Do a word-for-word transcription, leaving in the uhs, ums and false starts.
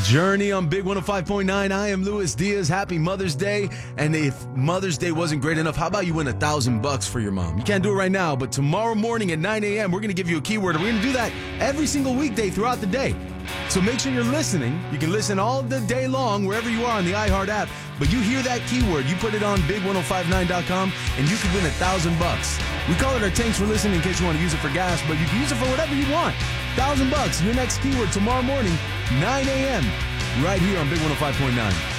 Journey on Big one oh five point nine. I am Luis Diaz. Happy Mother's Day. And if Mother's Day wasn't great enough, how about you win a thousand bucks for your mom? You can't do it right now, but tomorrow morning at nine a.m., we're going to give you a keyword. And we're going to do that every single weekday throughout the day. So make sure you're listening. You can listen all the day long wherever you are on the iHeart app. But you hear that keyword, you put it on big ten fifty-nine dot com, and you could win a thousand bucks. We call it our Tanks for Listening in case you want to use it for gas, but you can use it for whatever you want. Thousand bucks, your next keyword tomorrow morning, nine a.m., right here on Big one oh five point nine.